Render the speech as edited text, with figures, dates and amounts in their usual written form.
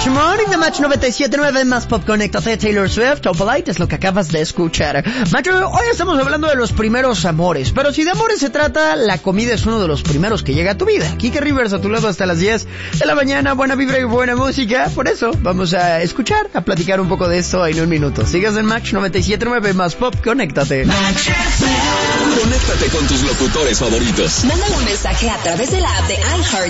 Match Morning de Match 97.9 más Pop Conéctate. Taylor Swift, Opalite es lo que acabas de escuchar. Macho, hoy estamos hablando de los primeros amores, pero si de amores se trata, la comida es uno de los primeros que llega a tu vida. Kike Rivers a tu lado hasta las 10 de la mañana, buena vibra y buena música. Por eso vamos a escuchar, a platicar un poco de esto en un minuto. Sigas en Match 97.9 más Pop Conéctate. Conéctate con tus locutores favoritos. Mándale un mensaje a través de la app de iHeart